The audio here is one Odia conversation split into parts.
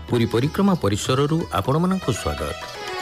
ପୁରୀ ପରିକ୍ରମା ପରିସରରୁ ଆପଣମାନଙ୍କୁ ସ୍ୱାଗତ।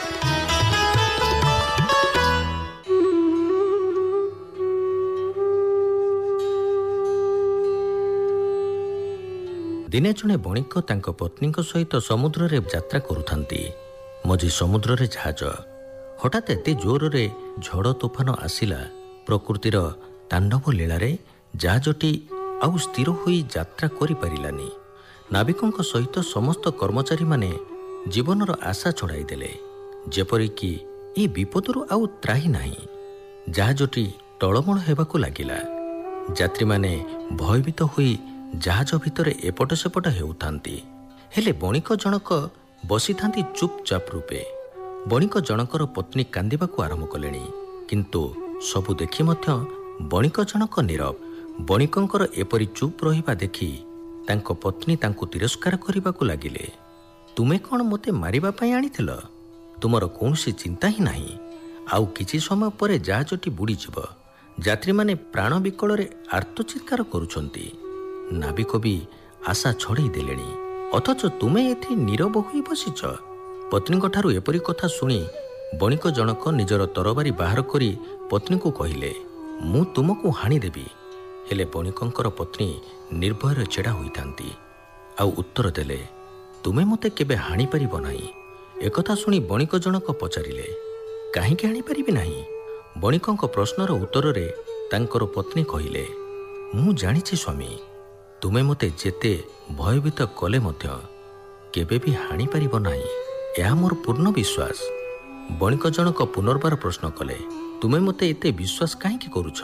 ଦିନେ ଜଣେ ବଣିକ ତାଙ୍କ ପତ୍ନୀଙ୍କ ସହିତ ସମୁଦ୍ରରେ ଯାତ୍ରା କରୁଥାନ୍ତି। ମଝି ସମୁଦ୍ରରେ ଜାହାଜ। ହଠାତ୍ ଏତେ ଜୋରରେ ଝଡ଼ ତୋଫାନ ଆସିଲା, ପ୍ରକୃତିର ତାଣ୍ଡବ ଲୀଳାରେ ଜାହାଜଟି ଆଉ ସ୍ଥିର ହୋଇ ଯାତ୍ରା କରିପାରିଲାନି। ନାବିକଙ୍କ ସହିତ ସମସ୍ତ କର୍ମଚାରୀମାନେ ଜୀବନର ଆଶା ଛଡ଼ାଇଦେଲେ, ଯେପରିକି ଏ ବିପଦରୁ ଆଉ ତ୍ରାହି ନାହିଁ। ଜାହାଜଟି ଟଳମଳ ହେବାକୁ ଲାଗିଲା। ଯାତ୍ରୀମାନେ ଭୟଭୀତ ହୋଇ ଜାହାଜ ଭିତରେ ଏପଟ ସେପଟ ହେଉଥାନ୍ତି। ହେଲେ ବଣିକ ଜଣକ ବସିଥାନ୍ତି ଚୁପଚାପ ରୂପେ। ବଣିକ ଜଣକର ପତ୍ନୀ କାନ୍ଦିବାକୁ ଆରମ୍ଭ କଲେଣି, କିନ୍ତୁ ସବୁ ଦେଖି ମଧ୍ୟ ବଣିକ ଜଣକ ନୀରବ। ବଣିକଙ୍କର ଏପରି ଚୁପ୍ ରହିବା ଦେଖି ତାଙ୍କ ପତ୍ନୀ ତାଙ୍କୁ ତିରସ୍କାର କରିବାକୁ ଲାଗିଲେ। ତୁମେ କ'ଣ ମୋତେ ମାରିବା ପାଇଁ ଆଣିଥିଲ? ତୁମର କୌଣସି ଚିନ୍ତା ହିଁ ନାହିଁ। ଆଉ କିଛି ସମୟ ପରେ ଜାହାଜଟି ବୁଡ଼ିଯିବ। ଯାତ୍ରୀମାନେ ପ୍ରାଣ ବିକଳରେ ଆର୍ତ୍ତଚିତ୍କାର କରୁଛନ୍ତି। ନାବିକ ବି ଆଶା ଛଡ଼େଇ ଦେଲେଣି, ଅଥଚ ତୁମେ ଏଠି ନୀରବ ହୋଇ ବସିଛ। ପତ୍ନୀଙ୍କଠାରୁ ଏପରି କଥା ଶୁଣି ବଣିକ ଜଣକ ନିଜର ତରବାରୀ ବାହାର କରି ପତ୍ନୀଙ୍କୁ କହିଲେ, ମୁଁ ତୁମକୁ ହାଣିଦେବି। ହେଲେ ବଣିକଙ୍କର ପତ୍ନୀ ନିର୍ଭୟରେ ଛିଡ଼ା ହୋଇଥାନ୍ତି ଆଉ ଉତ୍ତର ଦେଲେ, ତୁମେ ମୋତେ କେବେ ହାଣିପାରିବ ନାହିଁ। ଏକଥା ଶୁଣି ବଣିକ ଜଣକ ପଚାରିଲେ, କାହିଁକି ହାଣିପାରିବି ନାହିଁ? ବଣିକଙ୍କ ପ୍ରଶ୍ନର ଉତ୍ତରରେ ତାଙ୍କର ପତ୍ନୀ କହିଲେ, ମୁଁ ଜାଣିଛି ସ୍ୱାମୀ, ତୁମେ ମୋତେ ଯେତେ ଭୟଭୀତ କଲେ ମଧ୍ୟ କେବେ ବି ହାଣିପାରିବ ନାହିଁ, ଏହା ମୋର ପୂର୍ଣ୍ଣ ବିଶ୍ୱାସ। ବଣିକ ଜଣକ ପୁନର୍ବାର ପ୍ରଶ୍ନ କଲେ, ତୁମେ ମୋତେ ଏତେ ବିଶ୍ୱାସ କାହିଁକି କରୁଛ?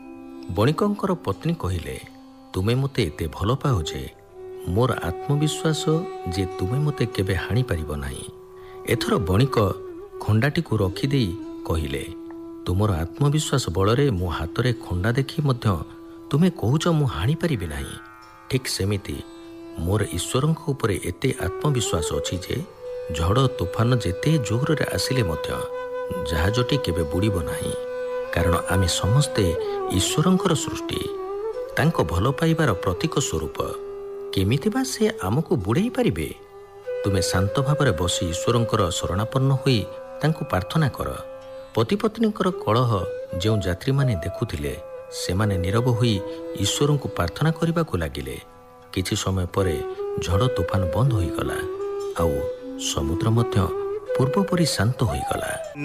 ବଣିକଙ୍କର ପତ୍ନୀ କହିଲେ, ତୁମେ ମୋତେ ଏତେ ଭଲ ପାଅ ଯେ ମୋର ଆତ୍ମବିଶ୍ୱାସ ଯେ ତୁମେ ମୋତେ କେବେ ହାଣିପାରିବ ନାହିଁ। ଏଥର ବଣିକ ଖଣ୍ଡାଟିକୁ ରଖିଦେଇ କହିଲେ, ତୁମର ଆତ୍ମବିଶ୍ୱାସ ବଳରେ ମୋ ହାତରେ ଖଣ୍ଡା ଦେଖି ମଧ୍ୟ ତୁମେ କହୁଛ ମୁଁ ହାଣିପାରିବି ନାହିଁ। ଠିକ୍ ସେମିତି ମୋର ଈଶ୍ୱରଙ୍କ ଉପରେ ଏତେ ଆତ୍ମବିଶ୍ୱାସ ଅଛି ଯେ ଝଡ଼ ତୋଫାନ ଯେତେ ଜୋରରେ ଆସିଲେ ମଧ୍ୟ ଜାହାଜଟି କେବେ ବୁଡ଼ିବ ନାହିଁ। କାରଣ ଆମେ ସମସ୍ତେ ଈଶ୍ୱରଙ୍କର ସୃଷ୍ଟି, ତାଙ୍କ ଭଲ ପାଇବାର ପ୍ରତୀକ ସ୍ୱରୂପ। କେମିତି ବା ସେ ଆମକୁ ବୁଡ଼େଇ ପାରିବେ? ତୁମେ ଶାନ୍ତ ଭାବରେ ବସି ଈଶ୍ୱରଙ୍କର ଶରଣାପନ୍ନ ହୋଇ ତାଙ୍କୁ ପ୍ରାର୍ଥନା କର। ପତିପତ୍ନୀଙ୍କର କଳହ ଯେଉଁ ଯାତ୍ରୀମାନେ ଦେଖୁଥିଲେ, ସେମାନେ ନୀରବ ହୋଇ ଈଶ୍ୱରଙ୍କୁ ପ୍ରାର୍ଥନା କରିବାକୁ ଲାଗିଲେ। କିଛି ସମୟ ପରେ ଝଡ଼ ତୋଫାନ ବନ୍ଦ ହୋଇଗଲା ଆଉ ସମୁଦ୍ର ମଧ୍ୟ ପୂର୍ବପରି ଶାନ୍ତ ହୋଇଗଲା।